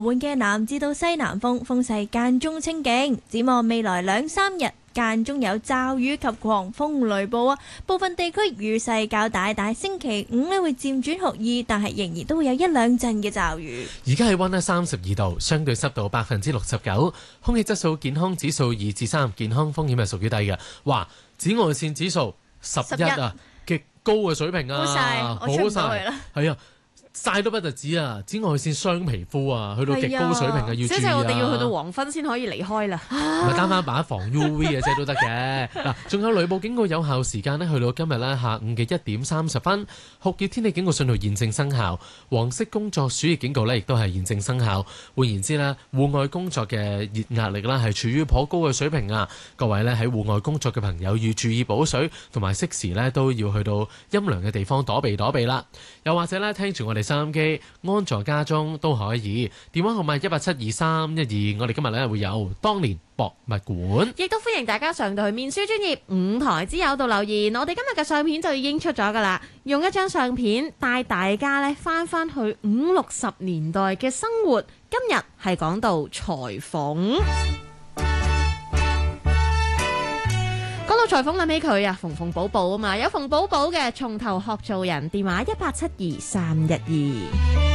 緩嘅南至到西南風，風勢間中清勁。展望未來2-3日，間中有驟雨及狂風雷暴啊，部分地區雨勢較大。但係星期五呢會漸轉酷熱，但係仍然都會有1-2陣嘅驟雨。 而家氣溫呢32度，相對濕度69%，空氣質素健康指數2至3，健康風險係屬於低嘅。哇，紫外線指數11啊，極高嘅水平啊， 好晒，我出唔到去啦。 係啊。曬都不特止啊！紫外線傷皮膚啊，去到極高水平啊，要注意啊！ 即係我哋要去到黃昏先可以離開啦。 唔係擔翻把防 UV 嘅啫都得嘅。嗱，仲有雷暴警告有效時間呢，去到今日呢下午嘅1點30分。酷熱天氣警告信號現正生效，黃色工作暑熱警告呢亦都係現正生效。換言之呢，戶外工作嘅熱壓力呢係處於頗高嘅水平啊！各位呢喺戶外工作嘅朋友要注意補水，同埋適時呢都要去到陰涼嘅地方躲避啦。又或者呢，聽住我哋收音機安坐家中都可以，電話號碼1872312，我哋今日咧會有當年博物館， 亦都歡迎大家上到去面書專頁5台之友度留言。我哋今日嘅相片就已經出咗噶啦，用一張相片帶大家咧翻去50-60年代嘅生活。今日係講到裁縫。講到裁縫諗起佢啊，馮寶寶啊嘛，有馮寶寶嘅從頭學做人，電話1872312。